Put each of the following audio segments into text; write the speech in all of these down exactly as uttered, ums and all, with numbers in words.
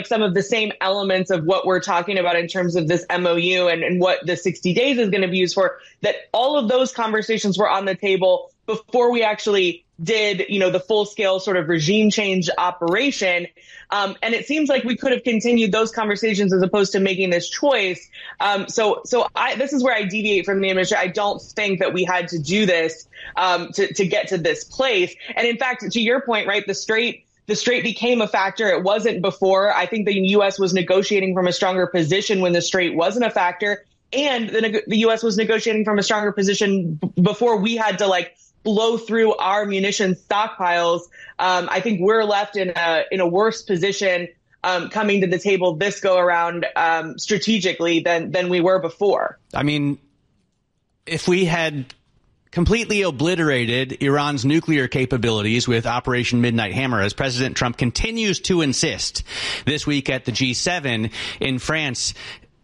like some of the same elements of what we're talking about in terms of this M O U and, and what the sixty days is going to be used for, that all of those conversations were on the table before we actually did, you know, the full scale sort of regime change operation. Um, and it seems like we could have continued those conversations as opposed to making this choice. Um, so so I, this is where I deviate from the administration. I don't think that we had to do this um, to, to get to this place. And in fact, to your point, right, the Strait The Strait became a factor. It wasn't before. I think the U S was negotiating from a stronger position when the Strait wasn't a factor. And the, the U S was negotiating from a stronger position b- before we had to like blow through our munition stockpiles. Um, I think we're left in a in a worse position um, coming to the table this go around um, strategically than than we were before. I mean, if we had completely obliterated Iran's nuclear capabilities with Operation Midnight Hammer, as President Trump continues to insist this week at the G seven in France,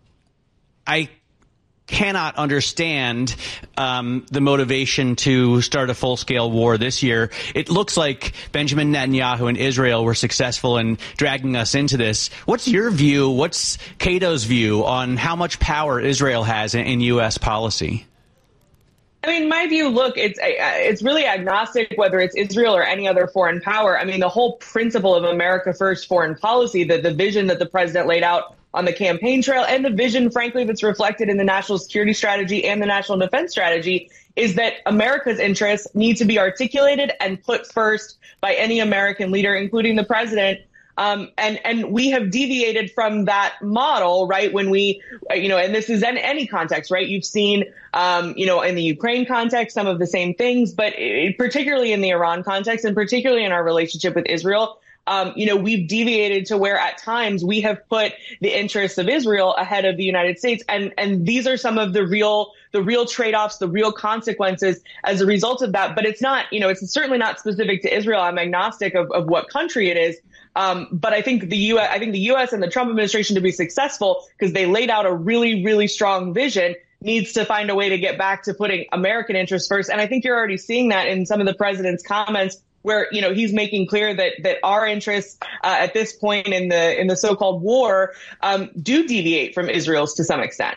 I cannot understand um, the motivation to start a full-scale war this year. It looks like Benjamin Netanyahu and Israel were successful in dragging us into this. What's your view? What's Cato's view on how much power Israel has in, in U S policy? I mean, my view, look, it's it's really agnostic whether it's Israel or any other foreign power. I mean, the whole principle of America First foreign policy, the, the vision that the president laid out on the campaign trail, and the vision, frankly, that's reflected in the national security strategy and the national defense strategy, is that America's interests need to be articulated and put first by any American leader, including the president. Um, and, and we have deviated from that model, right? When we, you know, and this is in any context, right? You've seen, um, you know, in the Ukraine context, some of the same things, but it, particularly in the Iran context and particularly in our relationship with Israel, um, you know, we've deviated to where at times we have put the interests of Israel ahead of the United States. And, and these are some of the real, the real trade-offs, the real consequences as a result of that. But it's not, you know, it's certainly not specific to Israel. I'm agnostic of, of what country it is. Um, but I think the U S, I think the U S and the Trump administration, to be successful, because they laid out a really, really strong vision, needs to find a way to get back to putting American interests first. And I think you're already seeing that in some of the president's comments, where, you know, he's making clear that that our interests uh, at this point in the in the so-called war um, do deviate from Israel's to some extent.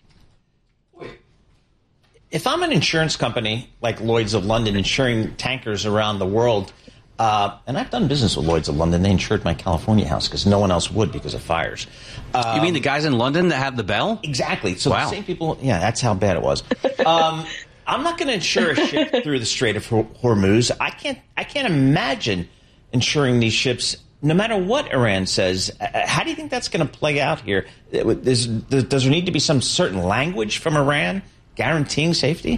If I'm an insurance company like Lloyd's of London insuring tankers around the world, Uh, and I've done business with Lloyd's of London. They insured my California house because no one else would because of fires. Um, you mean the guys in London that have the bell? Exactly. So wow. The same people. Yeah, that's how bad it was. Um, I'm not going to insure a ship through the Strait of Hormuz. I can't. I can't imagine insuring these ships, no matter what Iran says. Uh, how do you think that's going to play out here? Does, does there need to be some certain language from Iran guaranteeing safety?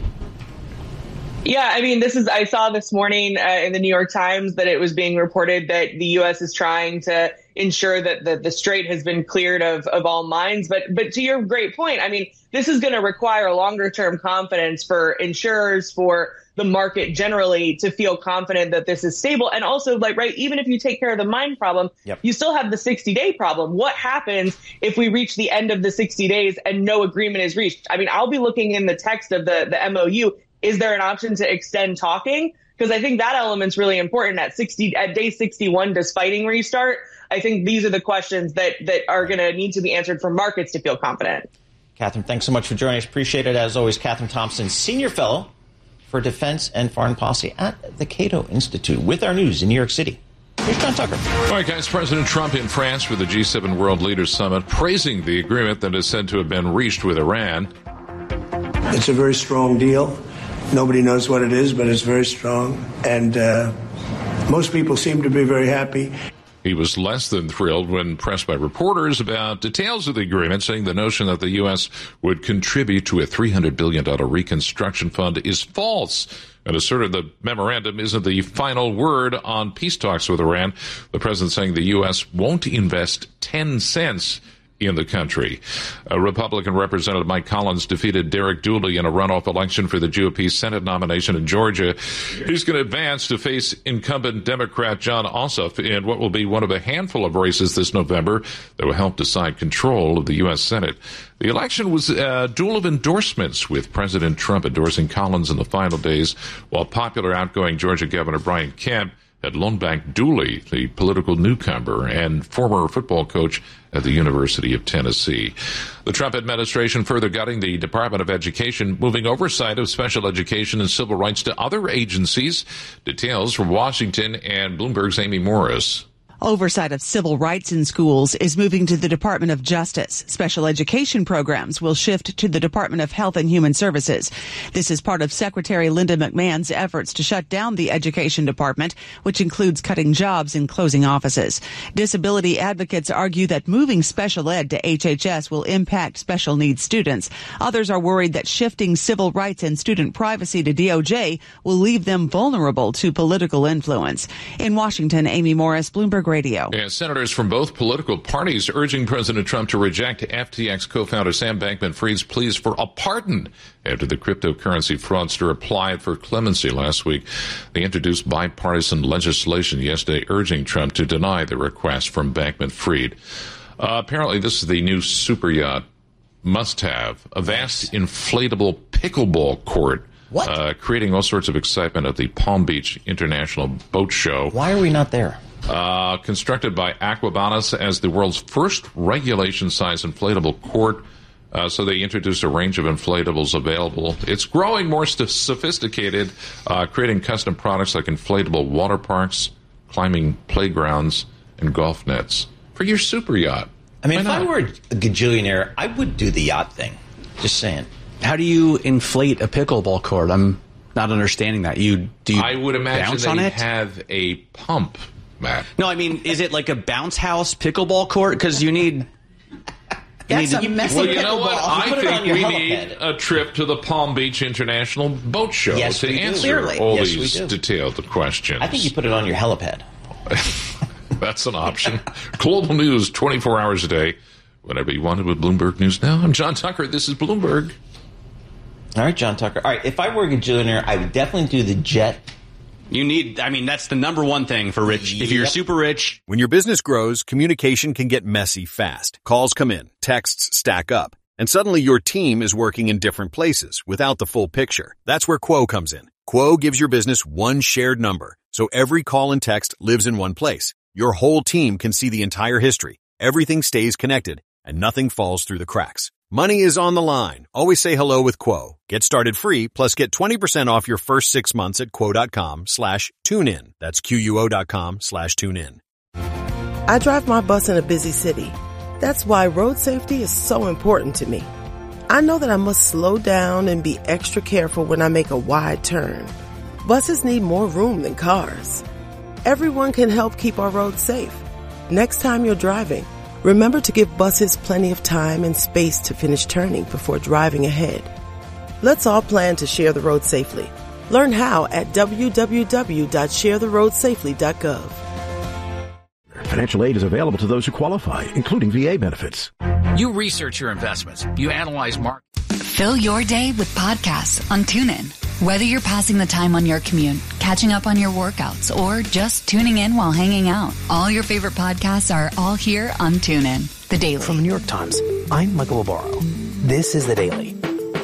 Yeah, I mean, this is, I saw this morning uh, in the New York Times that it was being reported that the U S is trying to ensure that the, the Strait has been cleared of, of all mines. But but to your great point, I mean, this is going to require longer term confidence for insurers, for the market generally, to feel confident that this is stable. And also, like, right, even if you take care of the mine problem, yep. you still have the sixty day problem. What happens if we reach the end of the sixty days and no agreement is reached? I mean, I'll be looking in the text of the, the M O U. Is there an option to extend talking? Because I think that element's really important. At sixty, at day sixty-one, does fighting restart? I think these are the questions that that are going to need to be answered for markets to feel confident. Catherine, thanks so much for joining us. Appreciate it. As always, Catherine Thompson, Senior Fellow for Defense and Foreign Policy at the Cato Institute, with our news in New York City. Here's John Tucker. All right, guys. President Trump in France for the G seven World Leaders Summit, praising the agreement that is said to have been reached with Iran. It's a very strong deal. Nobody knows what it is, but it's very strong. And uh, most people seem to be very happy. He was less than thrilled when pressed by reporters about details of the agreement, saying the notion that the U S would contribute to a three hundred billion dollars reconstruction fund is false, and asserted the memorandum isn't the final word on peace talks with Iran. The president saying the U S won't invest ten cents in the country. Uh, Republican Representative Mike Collins defeated Derek Dooley in a runoff election for the G O P Senate nomination in Georgia. He's going to advance to face incumbent Democrat Jon Ossoff in what will be one of a handful of races this November that will help decide control of the U S Senate. The election was a duel of endorsements, with President Trump endorsing Collins in the final days, while popular outgoing Georgia Governor Brian Kemp had loaned back Dooley, the political newcomer and former football coach at the University of Tennessee. The Trump administration further gutting the Department of Education, moving oversight of special education and civil rights to other agencies. Details from Washington and Bloomberg's Amy Morris. Oversight of civil rights in schools is moving to the Department of Justice. Special education programs will shift to the Department of Health and Human Services. This is part of Secretary Linda McMahon's efforts to shut down the Education Department, which includes cutting jobs and closing offices. Disability advocates argue that moving special ed to H H S will impact special needs students. Others are worried that shifting civil rights and student privacy to D O J will leave them vulnerable to political influence. In Washington, Amy Morris, Bloomberg Radio. Yeah, senators from both political parties urging President Trump to reject F T X co-founder Sam Bankman-Fried's pleas for a pardon after the cryptocurrency fraudster applied for clemency last week. They introduced bipartisan legislation yesterday urging Trump to deny the request from Bankman-Fried. Uh, apparently, this is the new super yacht must-have, a vast inflatable pickleball court. What? Uh, creating all sorts of excitement at the Palm Beach International Boat Show. Why are we not there? Uh, constructed by Aquabanas as the world's first regulation-size inflatable court. Uh, so they introduced a range of inflatables available. It's growing more st- sophisticated, uh, creating custom products like inflatable water parks, climbing playgrounds, and golf nets for your super yacht. I mean, Why if not? I were a gajillionaire, I would do the yacht thing. Just saying. How do you inflate a pickleball court? I'm not understanding that. You do you I would imagine bounce they on it? have a pump, Matt. No, I mean, is it like a bounce house pickleball court? Because you need. You need That's to, a messy Well, you know what? pickleball. You I put it on think your we helipad. need a trip to the Palm Beach International Boat Show Yes, to we do. answer Clearly. all Yes, we these do. detailed questions. I think you put it on your helipad. That's an option. Global news twenty-four hours a day, whenever you want it with Bloomberg News Now. I'm John Tucker. This is Bloomberg. All right, John Tucker. All right, if I were a gajillionaire, I would definitely do the jet. you need. I mean, that's the number one thing for rich. If you're Yep. super rich, When your business grows, communication can get messy fast. Calls come in, texts stack up, and suddenly your team is working in different places without the full picture. That's where Quo comes in. Quo gives your business one shared number, so every call and text lives in one place. Your whole team can see the entire history. Everything stays connected, and nothing falls through the cracks. Money is on the line. Always say hello with Quo. Get started free, plus get twenty percent off your first six months at quo.com slash tune in. That's Q-U-O dot com slash tune in. I drive my bus in a busy city. That's why road safety is so important to me. I know that I must slow down and be extra careful when I make a wide turn. Buses need more room than cars. Everyone can help keep our roads safe. Next time you're driving, remember to give buses plenty of time and space to finish turning before driving ahead. Let's all plan to share the road safely. Learn how at w w w dot share the road safely dot gov. Financial aid is available to those who qualify, including V A benefits. You research your investments. You analyze markets. Fill your day with podcasts on TuneIn. Whether you're passing the time on your commute, catching up on your workouts, or just tuning in while hanging out, all your favorite podcasts are all here on TuneIn. The Daily. From the New York Times, I'm Michael Obaro. This is The Daily.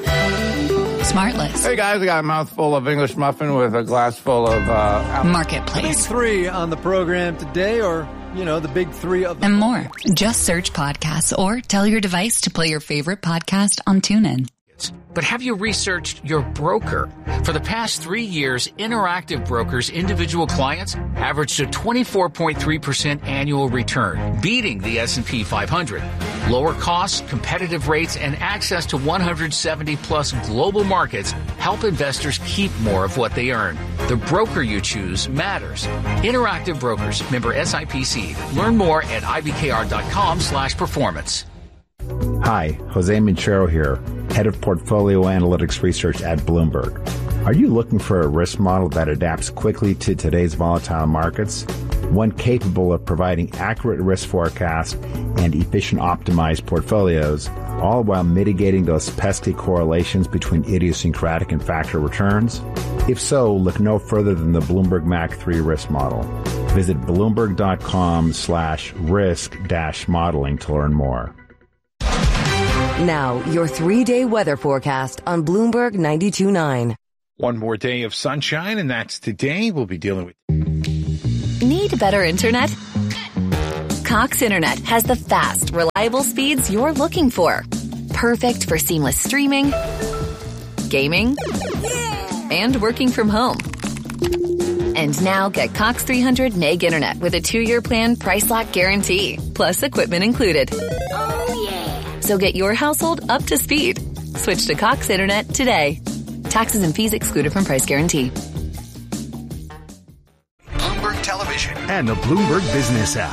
Smartless. Hey guys, I got a mouthful of English muffin with a glass full of uh, Marketplace. Big three on the program today, or, you know, the big three of the... And more. Just search podcasts or tell your device to play your favorite podcast on TuneIn. But have you researched your broker? For the past three years, Interactive Brokers' individual clients averaged a twenty-four point three percent annual return, beating the S and P five hundred. Lower costs, competitive rates, and access to one hundred seventy plus global markets help investors keep more of what they earn. The broker you choose matters. Interactive Brokers, member S I P C. Learn more at I B K R dot com slash performance. Hi, Jose Minchero here, Head of Portfolio Analytics Research at Bloomberg. Are you looking for a risk model that adapts quickly to today's volatile markets? One capable of providing accurate risk forecasts and efficient optimized portfolios, all while mitigating those pesky correlations between idiosyncratic and factor returns? If so, look no further than the Bloomberg M A C three risk model. Visit Bloomberg.com slash risk dash modeling to learn more. Now, your three-day weather forecast on Bloomberg ninety-two point nine. One more day of sunshine, and that's today. We'll be dealing with... Need better internet? Cox Internet has the fast, reliable speeds you're looking for. Perfect for seamless streaming, gaming, and working from home. And now get Cox three hundred meg internet with a two-year plan price lock guarantee, plus equipment included. Oh, yeah. So get your household up to speed. Switch to Cox Internet today. Taxes and fees excluded from price guarantee. Bloomberg Television and the Bloomberg Business app.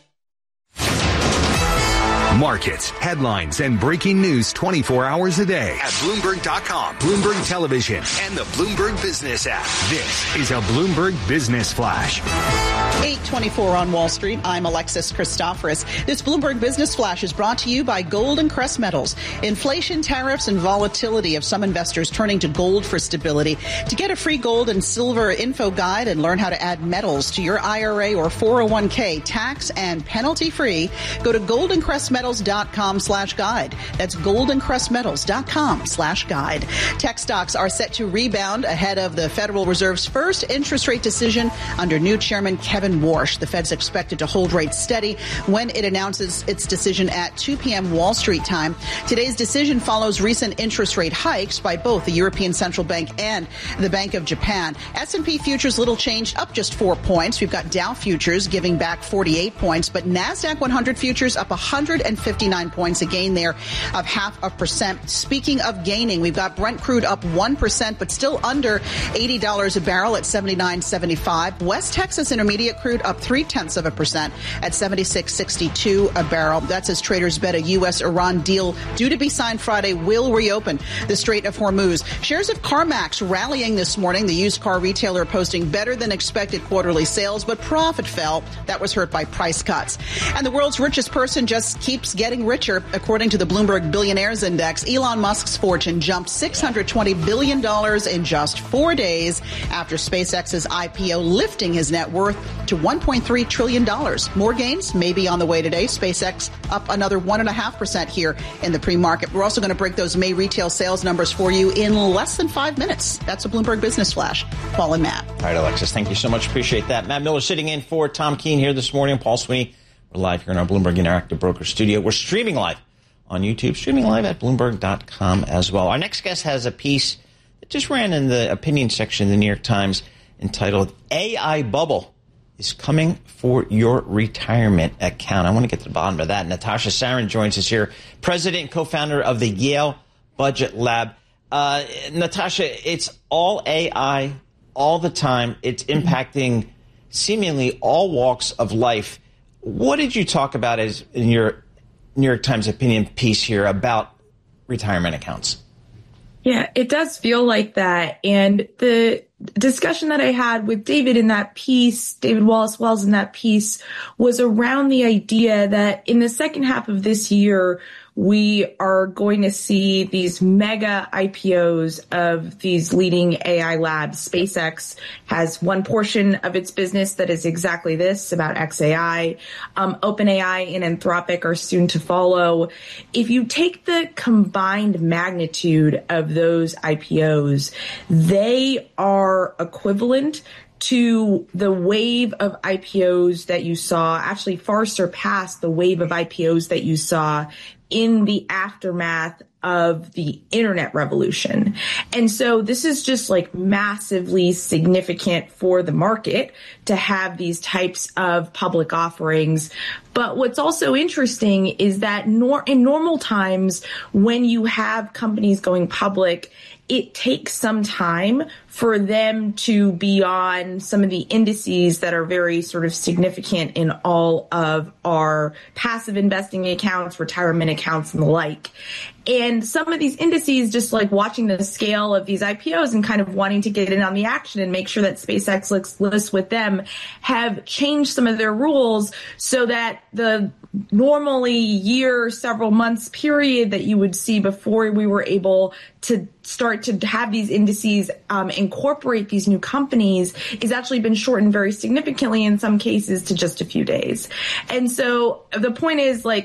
Markets, headlines, and breaking news twenty-four hours a day at Bloomberg dot com, Bloomberg Television, and the Bloomberg Business app. This is a Bloomberg Business Flash. eight twenty-four on Wall Street. I'm Alexis Christoforous. This Bloomberg Business Flash is brought to you by Gold and Crest Metals. Inflation, tariffs, and volatility have some investors turning to gold for stability. To get a free gold and silver info guide and learn how to add metals to your I R A or four oh one k tax and penalty free, go to golden crest metals dot com slash guide. That's golden crest metals dot com slash guide. Tech stocks are set to rebound ahead of the Federal Reserve's first interest rate decision under new Chairman Kevin Warsh. The Fed's expected to hold rates steady when it announces its decision at two p.m. Wall Street time. Today's decision follows recent interest rate hikes by both the European Central Bank and the Bank of Japan. S and P futures little changed, up just four points. We've got Dow futures giving back forty-eight points, but NASDAQ one hundred futures up one hundred fifty-nine points, a gain there of half a percent. Speaking of gaining, we've got Brent crude up one percent, but still under eighty dollars a barrel at seventy-nine seventy-five. West Texas Intermediate crude up three tenths of a percent at seventy-six sixty-two a barrel. That's as traders bet a U S Iran deal due to be signed Friday will reopen the Strait of Hormuz. Shares of CarMax rallying this morning. The used car retailer posting better than expected quarterly sales, but profit fell. That was hurt by price cuts. And the world's richest person just keeps getting richer. According to the Bloomberg Billionaires Index, Elon Musk's fortune jumped six hundred twenty billion dollars in just four days after SpaceX's I P O, lifting his net worth to one point three trillion dollars. More gains may be on the way today. SpaceX up another one point five percent here in the pre-market. We're also going to break those May retail sales numbers for you in less than five minutes. That's a Bloomberg Business Flash. Paul and Matt. All right, Alexis, thank you so much. Appreciate that. Matt Miller sitting in for Tom Keene here this morning. Paul Sweeney. We're live here in our Bloomberg Interactive Broker studio. We're streaming live on YouTube, streaming live at Bloomberg dot com as well. Our next guest has a piece that just ran in the opinion section of the New York Times entitled A I Bubble is Coming for Your Retirement Account. I want to get to the bottom of that. Natasha Sarin joins us here, president and co-founder of the Yale Budget Lab. Uh, Natasha, it's all A I all the time. It's impacting seemingly all walks of life. What did you talk about as in your New York Times opinion piece here about retirement accounts? Yeah, it does feel like that. And the discussion that I had with David in that piece, David Wallace Wells in that piece, was around the idea that in the second half of this year, we are going to see these mega I P Os of these leading A I labs. SpaceX has one portion of its business that is exactly this, about X A I. Um, OpenAI and Anthropic are soon to follow. If you take the combined magnitude of those I P Os, they are equivalent to the wave of I P Os that you saw, actually far surpassed the wave of I P Os that you saw in the aftermath of the internet revolution. And so this is just like massively significant for the market to have these types of public offerings. But what's also interesting is that nor- in normal times, when you have companies going public, it takes some time for them to be on some of the indices that are very sort of significant in all of our passive investing accounts, retirement accounts, and the like. And some of these indices, just like watching the scale of these I P Os and kind of wanting to get in on the action and make sure that SpaceX looks lists with them, have changed some of their rules so that the normally year, several months period that you would see before we were able to start to have these indices um, incorporate these new companies is actually been shortened very significantly in some cases to just a few days. And so the point is, like,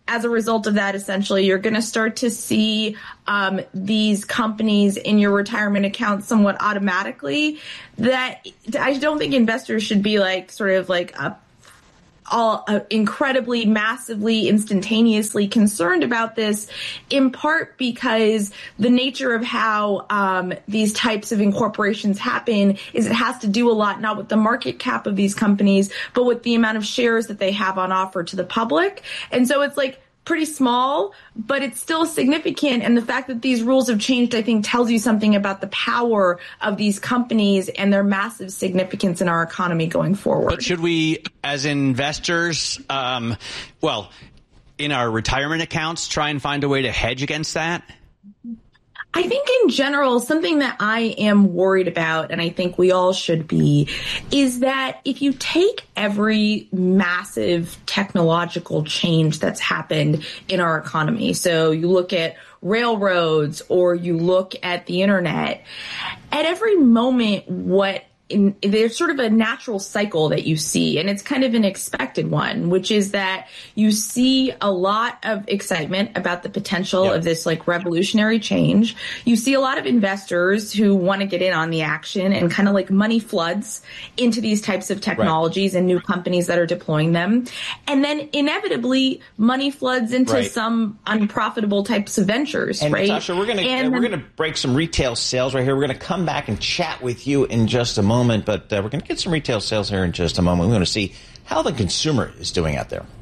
as a result of that, essentially, you're going to start to see um, these companies in your retirement account somewhat automatically. That I don't think investors should be like sort of like a all uh, incredibly, massively, instantaneously concerned about this, in part because the nature of how um, these types of incorporations happen is it has to do a lot not with the market cap of these companies, but with the amount of shares that they have on offer to the public. And so it's like pretty small, but it's still significant. And the fact that these rules have changed, I think, tells you something about the power of these companies and their massive significance in our economy going forward. But should we, as investors, um, well, in our retirement accounts, try and find a way to hedge against that? I think in general, something that I am worried about, and I think we all should be, is that if you take every massive technological change that's happened in our economy, so you look at railroads or you look at the internet, at every moment, what In, there's sort of a natural cycle that you see, and it's kind of an expected one, which is that you see a lot of excitement about the potential yep. of this like revolutionary change. You see a lot of investors who want to get in on the action, and kind of like money floods into these types of technologies right. and new companies that are deploying them. And then inevitably money floods into right. some unprofitable types of ventures, and right? Natasha, we're going to uh, we're going to break some retail sales right here. We're going to come back and chat with you in just a moment. Moment, but uh, we're going to get some retail sales here in just a moment. We're going to see how the consumer is doing out there.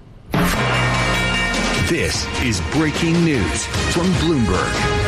This is breaking news from Bloomberg.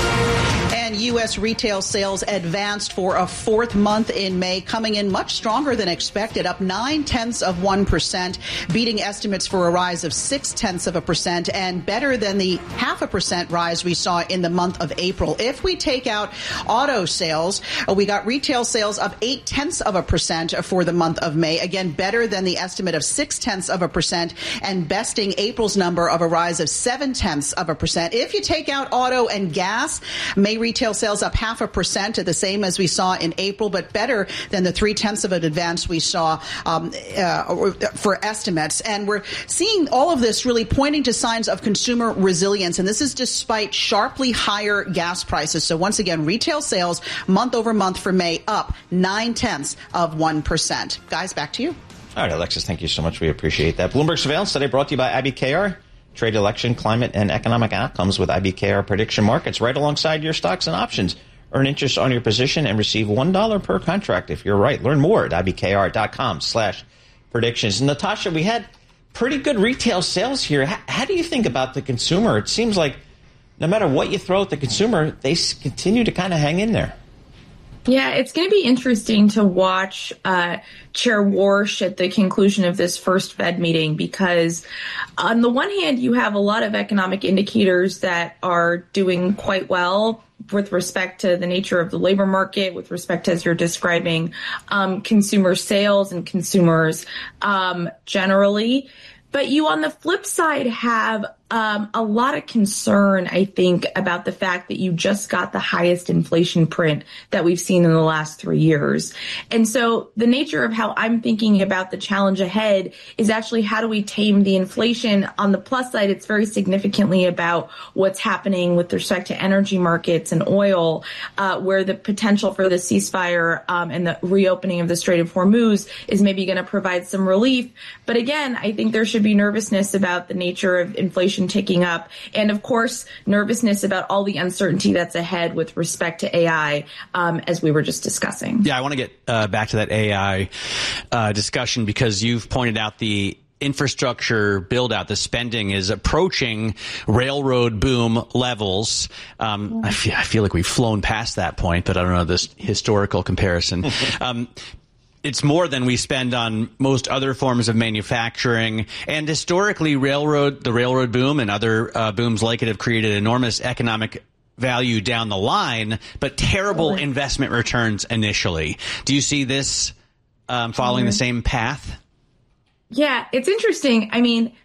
U S retail sales advanced for a fourth month in May, coming in much stronger than expected, up nine tenths of one percent, beating estimates for a rise of six tenths of a percent, and better than the half a percent rise we saw in the month of April. If we take out auto sales, we got retail sales up eight tenths of a percent for the month of May, again better than the estimate of six tenths of a percent, and besting April's number of a rise of seven tenths of a percent. If you take out auto and gas, May retail sales up half a percent, the same as we saw in April, but better than the three tenths of an advance we saw um, uh, for estimates. And we're seeing all of this really pointing to signs of consumer resilience. And this is despite sharply higher gas prices. So once again, retail sales month over month for May up nine tenths of one percent. Guys, back to you. All right, Alexis, thank you so much. We appreciate that. Bloomberg Surveillance today brought to you by I B K R. Trade, election, climate, and economic outcomes with I B K R prediction markets right alongside your stocks and options. Earn interest on your position and receive one dollar per contract if you're right. Learn more at ibkr.com slash predictions. Natasha, we had pretty good retail sales here. How, how do you think about the consumer? It seems like no matter what you throw at the consumer, they continue to kind of hang in there. Yeah, it's going to be interesting to watch uh, Chair Warsh at the conclusion of this first Fed meeting, because on the one hand, you have a lot of economic indicators that are doing quite well with respect to the nature of the labor market, with respect to, as you're describing, um, consumer sales and consumers um, generally. But you, on the flip side, have um, a lot of concern, I think, about the fact that you just got the highest inflation print that we've seen in the last three years. And so the nature of how I'm thinking about the challenge ahead is actually how do we tame the inflation? On the plus side, it's very significantly about what's happening with respect to energy markets and oil, uh, where the potential for the ceasefire um, and the reopening of the Strait of Hormuz is maybe going to provide some relief. But again, I think there should be nervousness about the nature of inflation ticking up. And of course, nervousness about all the uncertainty that's ahead with respect to A I, um, as we were just discussing. Yeah, I want to get uh, back to that A I uh, discussion, because you've pointed out the infrastructure build out, the spending is approaching railroad boom levels. Um, I, feel, I feel like we've flown past that point, but I don't know this historical comparison. um, It's more than we spend on most other forms of manufacturing. And historically, railroad, the railroad boom and other uh, booms like it have created enormous economic value down the line, but terrible oh. investment returns initially. Do you see this um, following mm-hmm. the same path? Yeah, it's interesting. I mean,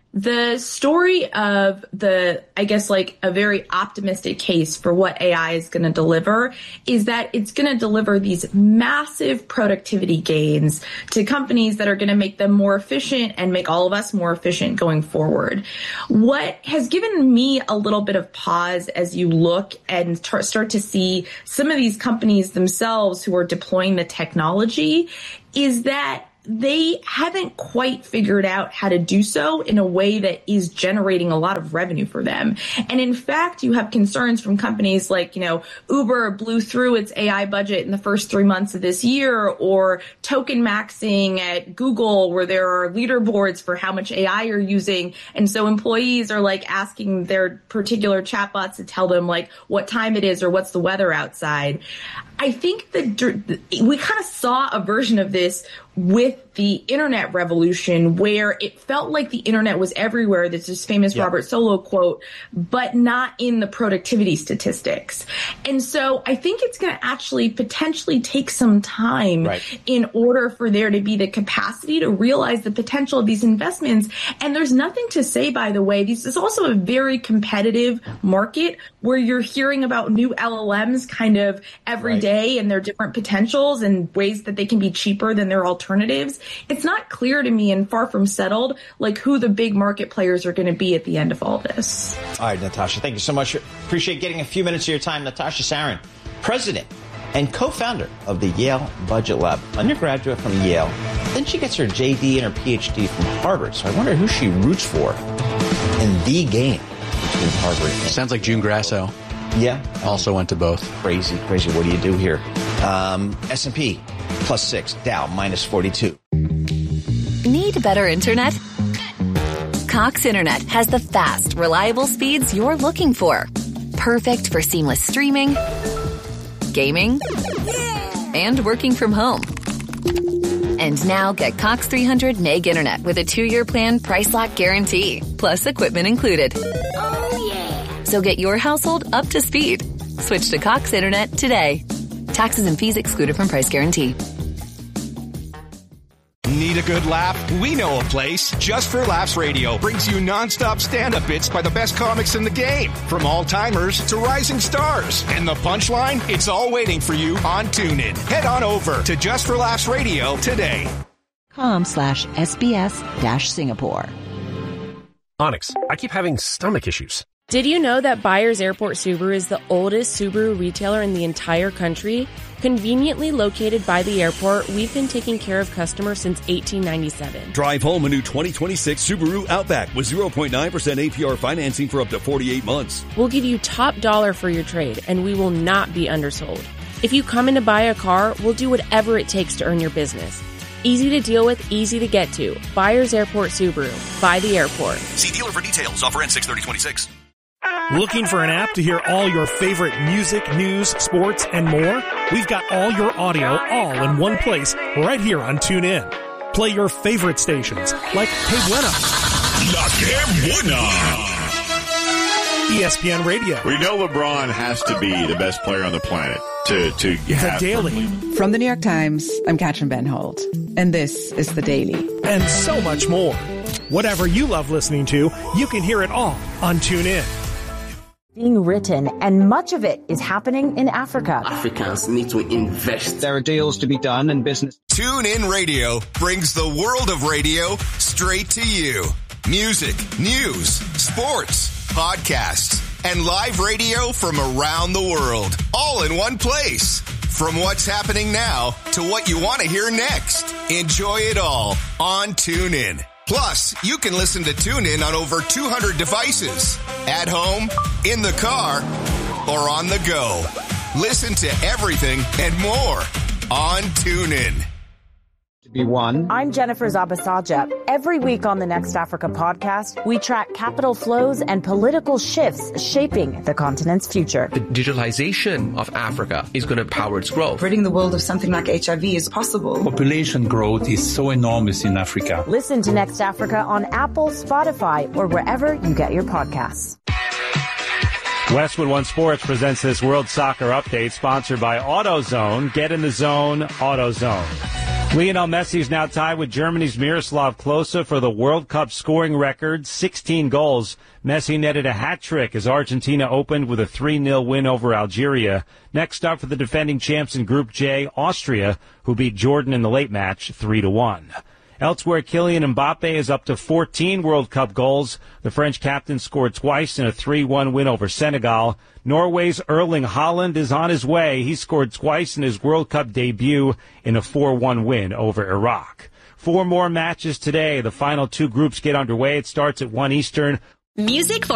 The story of the, I guess, like a very optimistic case for what A I is going to deliver is that it's going to deliver these massive productivity gains to companies that are going to make them more efficient and make all of us more efficient going forward. What has given me a little bit of pause as you look and t- start to see some of these companies themselves who are deploying the technology is that they haven't quite figured out how to do so in a way that is generating a lot of revenue for them. And in fact, you have concerns from companies like, you know, Uber blew through its A I budget in the first three months of this year, or token maxing at Google, where there are leaderboards for how much A I you're using. And so employees are like asking their particular chatbots to tell them like what time it is or what's the weather outside. I think that we kind of saw a version of this with the internet revolution, where it felt like the internet was everywhere. There's this famous yeah. Robert Solow quote, but not in the productivity statistics. And so I think it's going to actually potentially take some time right. in order for there to be the capacity to realize the potential of these investments. And there's nothing to say, by the way, this is also a very competitive market where you're hearing about new L L Ms kind of every right. day and their different potentials and ways that they can be cheaper than their alternatives. It's not clear to me and far from settled, like who the big market players are going to be at the end of all this. All right, Natasha, thank you so much. Appreciate getting a few minutes of your time. Natasha Sarin, president and co-founder of the Yale Budget Lab, undergraduate from Yale. Then she gets her J D and her P H D from Harvard. So I wonder who she roots for in the game between Harvard and Sounds like June Grasso. Yeah. Also went to both. Crazy, crazy. What do you do here? Um, S and P plus six, Dow minus forty-two. Need better internet? Cox Internet has the fast, reliable speeds you're looking for. Perfect for seamless streaming, gaming, and working from home. And now get Cox three hundred meg internet with a two-year plan price lock guarantee, plus equipment included. Oh, yeah. So get your household up to speed. Switch to Cox Internet today. Taxes and fees excluded from price guarantee. Need a good laugh? We know a place. Just for Laughs Radio brings you nonstop stand-up bits by the best comics in the game. From all-timers to rising stars. And the punchline? It's all waiting for you on TuneIn. Head on over to Just for Laughs Radio today. Com slash SBS dash Singapore. Onyx, I keep having stomach issues. Did you know that Byers Airport Subaru is the oldest Subaru retailer in the entire country? Conveniently located by the airport, we've been taking care of customers since eighteen ninety-seven. Drive home a new twenty twenty-six Subaru Outback with zero point nine percent A P R financing for up to forty-eight months. We'll give you top dollar for your trade, and we will not be undersold. If you come in to buy a car, we'll do whatever it takes to earn your business. Easy to deal with, easy to get to. Byers Airport Subaru. By the airport. See dealer for details. Offer ends six thirty twenty-six. Looking for an app to hear all your favorite music, news, sports, and more? We've got all your audio all in one place right here on TuneIn. Play your favorite stations like Hey Buena, La Que Buena, E S P N Radio. We know LeBron has to be the best player on the planet to, to have. The Daily. From the New York Times, I'm Katrin Benholt, and this is The Daily. And so much more. Whatever you love listening to, you can hear it all on TuneIn. Being written, and much of it is happening in Africa. Africans need to invest. There are deals to be done and business. TuneIn Radio brings the world of radio straight to you. Music, news, sports, podcasts, and live radio from around the world, all in one place. From what's happening now to what you want to hear next. Enjoy it all on TuneIn. Plus, you can listen to TuneIn on over two hundred devices. At home, in the car, or on the go. Listen to everything and more on TuneIn. To be one. I'm Jennifer Zabasaja. Every week on the Next Africa podcast, we track capital flows and political shifts shaping the continent's future. The digitalization of Africa is going to power its growth. Ridding the world of something like H I V is possible. Population growth is so enormous in Africa. Listen to Next Africa on Apple, Spotify, or wherever you get your podcasts. Westwood One Sports presents this World Soccer Update, sponsored by AutoZone. Get in the zone, AutoZone. Lionel Messi is now tied with Germany's Miroslav Klose for the World Cup scoring record, sixteen goals. Messi netted a hat trick as Argentina opened with a three nil win over Algeria. Next up for the defending champs in Group J, Austria, who beat Jordan in the late match three to one. Elsewhere, Kylian Mbappe is up to fourteen World Cup goals. The French captain scored twice in a three one win over Senegal. Norway's Erling Haaland is on his way. He scored twice in his World Cup debut in a four one win over Iraq. Four more matches today. The final two groups get underway. It starts at one Eastern. Music for